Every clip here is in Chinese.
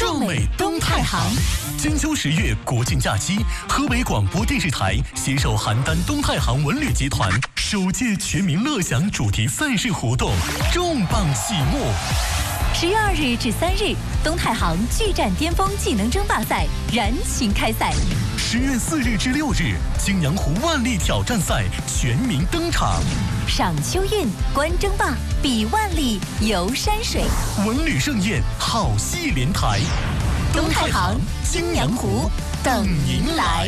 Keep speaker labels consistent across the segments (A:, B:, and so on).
A: 壮美东太行。金秋10月国庆假期，河北广播电视台携手邯郸东太行文旅集团首届全民乐享主题赛事活动重磅启幕。
B: 10月2日至3日，东太行巨战巅峰技能争霸赛燃情开赛。
A: 10月4日至6日，青阳湖万历挑战赛全民登场。
B: 赏秋韵，观争霸，比万历，游山水，
A: 文旅盛宴，好戏连台。
B: 东太行，青阳湖，等您来。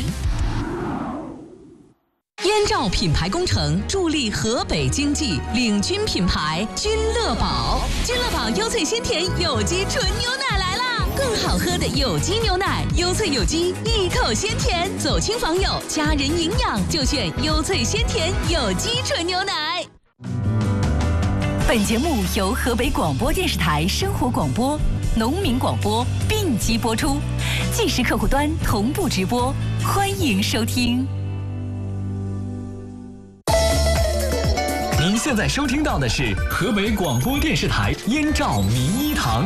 C: 燕赵品牌工程助力河北经济，领军品牌君乐宝。君乐宝优萃鲜甜有机纯牛奶来啦！更好喝的有机牛奶，优萃有机，一口鲜甜。走亲访友，家人营养就选优萃鲜甜有机纯牛奶。
B: 本节目由河北广播电视台生活广播、农民广播并机播出，即时客户端同步直播，欢迎收听。
D: 您现在收听到的是河北广播电视台燕赵民医堂。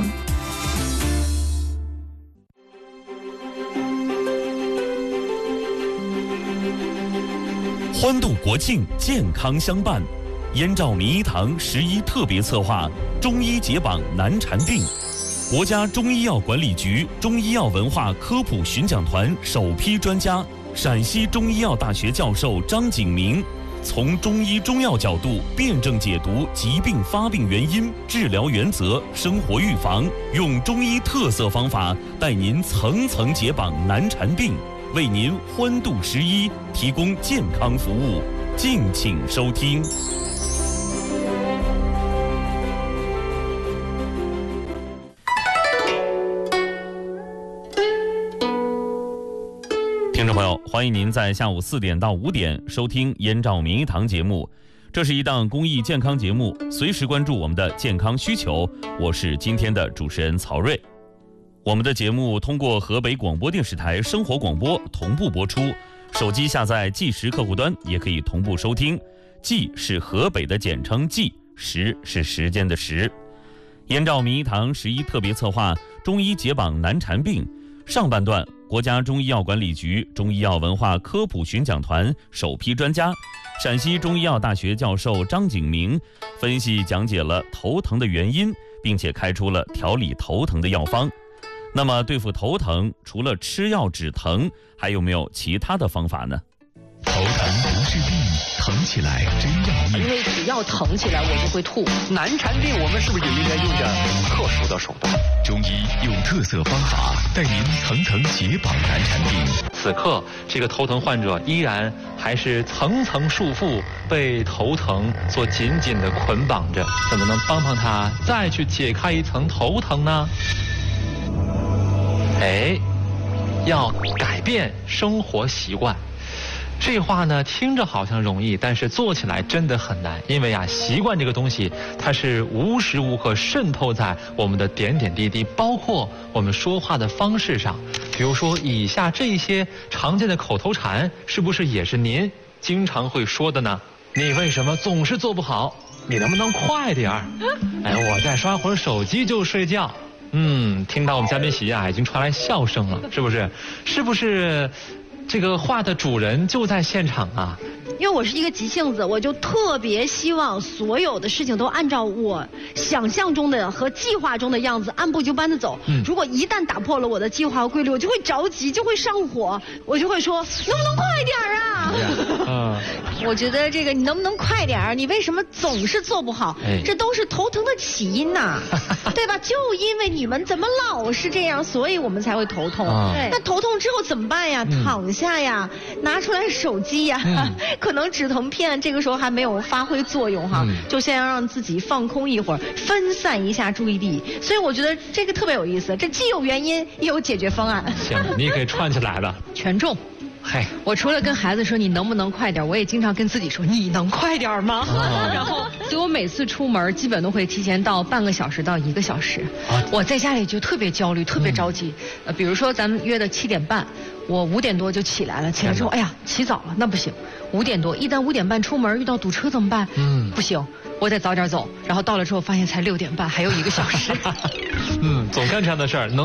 A: 欢度国庆，健康相伴。燕赵民医堂11特别策划中医解绑难缠病。国家中医药管理局中医药文化科普巡讲团首批专家，陕西中医药大学教授张景明，从中医中药角度辩证解读疾病发病原因、治疗原则、生活预防，用中医特色方法带您层层解绑难缠病，为您欢度11提供健康服务。敬请收听。听众朋友，欢迎您在下午4点到5点收听燕赵民医堂节目。这是一档公益健康节目，随时关注我们的健康需求。我是今天的主持人曹瑞。我们的节目通过河北广播电视台生活广播同步播出，手机下载即时客户端也可以同步收听。即是河北的简称即，时是时间的时。燕赵民医堂11特别策划中医解绑难缠病上半段，国家中医药管理局中医药文化科普巡讲团首批专家，陕西中医药大学教授张景明分析讲解了头疼的原因，并且开出了调理头疼的药方。那么对付头疼，除了吃药止疼，还有没有其他的方法呢？
E: 头疼不是病，疼起来真要命。
F: 因为只要疼起来我就会吐。
G: 难缠病我们是不是也应该用点特殊的手段？
E: 中医用特色方法带您层层解绑难缠病。
G: 此刻这个头疼患者依然还是层层束缚，被头疼所紧紧地捆绑着，怎么能帮帮他再去解开一层头疼呢？要改变生活习惯。这话呢听着好像容易，但是做起来真的很难。因为习惯这个东西，它是无时无刻渗透在我们的点点滴滴，包括我们说话的方式上。比如说以下这些常见的口头禅，是不是也是您经常会说的呢？你为什么总是做不好？你能不能快点儿？我再刷会儿手机就睡觉。听到我们嘉宾喜已经传来笑声了，是不是？是不是这个话的主人就在现场啊？
H: 因为我是一个急性子，我就特别希望所有的事情都按照我想象中的和计划中的样子按部就班的走。如果一旦打破了我的计划和规律，我就会着急，就会上火，我就会说能不能快点啊？我觉得这个你能不能快点儿？你为什么总是做不好？这都是头疼的起因呐，对吧？就因为你们怎么老是这样，所以我们才会头痛。那头痛之后怎么办呀？躺下呀，拿出来手机呀。可能止疼片这个时候还没有发挥作用哈，就先要让自己放空一会儿，分散一下注意力。所以我觉得这个特别有意思，这既有原因也有解决方案。
G: 行，你给串起来了。
F: 权重。我除了跟孩子说你能不能快点，我也经常跟自己说你能快点吗？然后，所以我每次出门基本都会提前到半个小时到1个小时。我在家里就特别焦虑，特别着急。比如说咱们约的7点半，我5点多就起来了，起来之后，起早了，那不行。5点多，一旦5点半出门遇到堵车怎么办？不行，我得早点走。然后到了之后发现才6点半，还有1个小时。
G: 总干这样的事儿，能